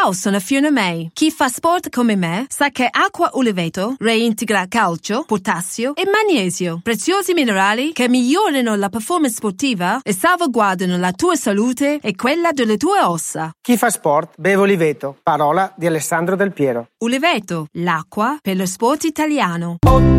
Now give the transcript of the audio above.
Ciao, sono Fiona May. Chi fa sport come me sa che acqua Uliveto reintegra calcio, potassio e magnesio, preziosi minerali che migliorano la performance sportiva e salvaguardano la tua salute e quella delle tue ossa. Chi fa sport beve Uliveto. Parola di Alessandro Del Piero. Uliveto, l'acqua per lo sport italiano.